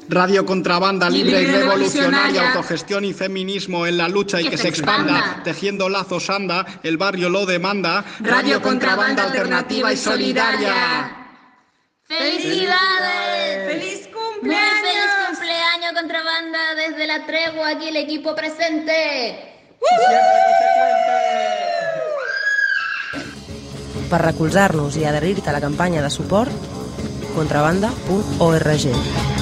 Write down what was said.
Radio Contrabanda, libre y revolucionaria, autogestión y feminismo en la lucha y que se expanda. Tejiendo lazos anda, el barrio lo demanda. Radio Contrabanda, alternativa y solidaria. ¡Felicidades! ¡Feliz cumpleaños! ¡Muy feliz cumpleaños, Contrabanda! Desde la tregua, aquí el equipo presente. Per recolzar-nos i adherir-te a la campanya de suport, contrabanda.org.